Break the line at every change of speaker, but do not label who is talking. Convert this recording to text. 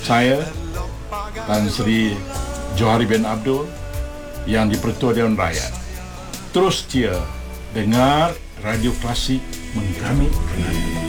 saya Tan Sri Johari bin Abdul yang di-Pertua Dewan Rakyat. Terus dia dengar Radio Klasik Menggamit Kenangan.